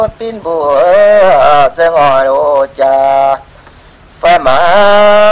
pin bùa sẽ ngồi ô cha phải mà